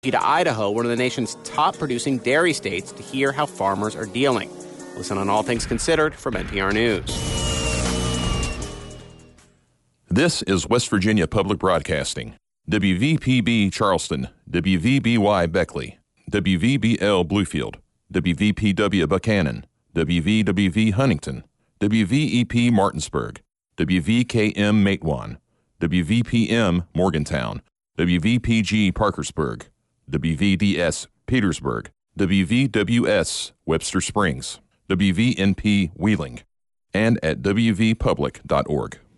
to Idaho, one of the nation's top producing dairy states, to hear how farmers are dealing. Listen on All Things Considered from NPR News. This is West Virginia Public Broadcasting. WVPB Charleston, WVBY Beckley, WVBL Bluefield, WVPW Buchanan, WVWV Huntington, WVEP Martinsburg, WVKM Matewan, WVPM Morgantown, WVPG Parkersburg, WVDS Petersburg, WVWS Webster Springs, WVNP Wheeling, and at wvpublic.org.